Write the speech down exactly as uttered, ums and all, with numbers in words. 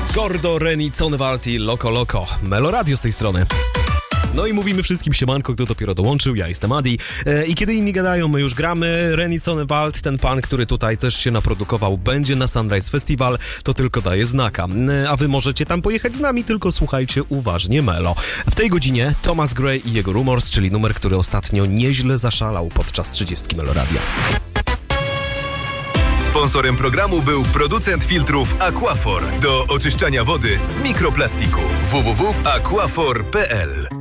Gordo, Reni, Sonewald i Loco Loco. Melo Radio z tej strony. No i mówimy wszystkim siemanko, kto dopiero dołączył, ja jestem Adi. E, I kiedy inni gadają, my już gramy. Reni Sonewald, ten pan, który tutaj też się naprodukował, będzie na Sunrise Festival, to tylko daje znaka. E, a wy możecie tam pojechać z nami, tylko słuchajcie uważnie Melo. W tej godzinie Thomas Gray i jego Rumors, czyli numer, który ostatnio nieźle zaszalał podczas trzydziestki Melo Radia. Sponsorem programu był producent filtrów Aquaphor do oczyszczania wody z mikroplastiku. w w w kropka aquaphor kropka p l